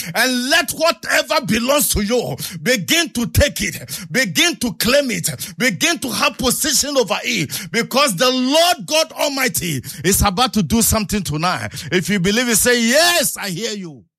and let whatever belongs to you begin to take it, begin to claim it, begin to have possession over it, because the Lord God Almighty is about to do something tonight. If you believe it, say, yes, I hear you.